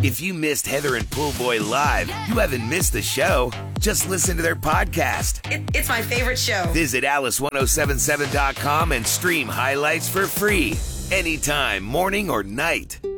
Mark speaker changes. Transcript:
Speaker 1: If you missed Heather and Poolboy live, you haven't missed the show. Just listen to their podcast.
Speaker 2: It's my favorite show.
Speaker 1: Visit Alice1077.com and stream highlights for free. Anytime, morning or night.